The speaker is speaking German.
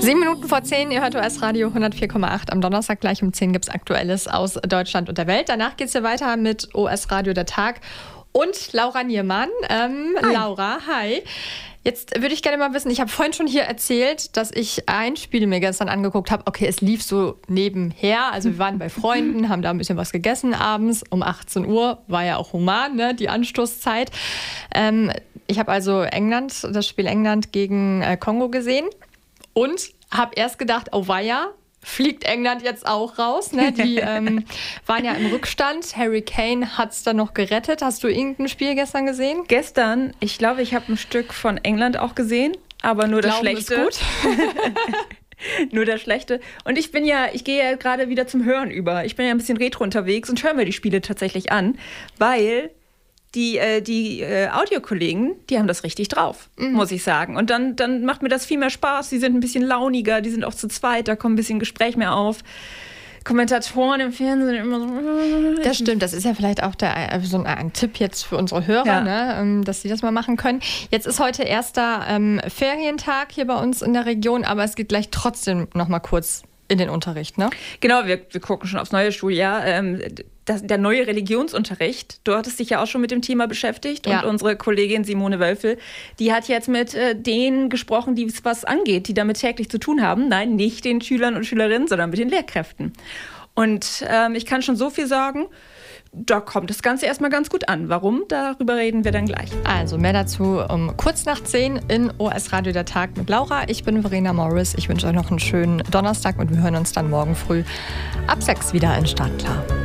7 Minuten vor 10, ihr hört OS-Radio 104,8. Am Donnerstag gleich um 10 gibt es Aktuelles aus Deutschland und der Welt. Danach geht es hier weiter mit OS-Radio der Tag und Laura Niermann. Laura, hi. Jetzt würde ich gerne mal wissen, ich habe vorhin schon hier erzählt, dass ich ein Spiel mir gestern angeguckt habe. Okay, es lief so nebenher. Also wir waren bei Freunden, haben da ein bisschen was gegessen abends. Um 18 Uhr war ja auch human, ne, die Anstoßzeit. Ich habe also das Spiel England gegen Kongo gesehen und habe erst gedacht, oh weia, fliegt England jetzt auch raus? Ne? Die waren ja im Rückstand. Harry Kane hat es dann noch gerettet. Hast du irgendein Spiel gestern gesehen? Gestern, ich glaube, ich habe ein Stück von England auch gesehen, aber nur das Schlechte. Ist gut. Nur das Schlechte. Und ich gehe ja gerade wieder zum Hören über. Ich bin ja ein bisschen retro unterwegs und höre mir die Spiele tatsächlich an, weil die Audiokollegen, die haben das richtig drauf, muss ich sagen. Und dann macht mir das viel mehr Spaß. Die sind ein bisschen launiger, die sind auch zu zweit, da kommt ein bisschen Gespräch mehr auf. Kommentatoren im Fernsehen immer so. Das stimmt, das ist ja vielleicht auch so ein Tipp jetzt für unsere Hörer, ja, ne, dass sie das mal machen können. Jetzt ist heute erster Ferientag hier bei uns in der Region, aber es geht gleich trotzdem noch mal kurz in den Unterricht, ne? Genau, wir gucken schon aufs neue Schuljahr. Der neue Religionsunterricht, du hattest dich ja auch schon mit dem Thema beschäftigt. Ja. Und unsere Kollegin Simone Wölfel, die hat jetzt mit denen gesprochen, die was angeht, die damit täglich zu tun haben. Nein, nicht den Schülern und Schülerinnen, sondern mit den Lehrkräften. Und ich kann schon so viel sagen, da kommt das Ganze erstmal ganz gut an. Warum? Darüber reden wir dann gleich. Also mehr dazu um kurz nach 10 in OS-Radio der Tag mit Laura. Ich bin Verena Morris. Ich wünsche euch noch einen schönen Donnerstag und wir hören uns dann morgen früh ab 6 wieder in Startklar.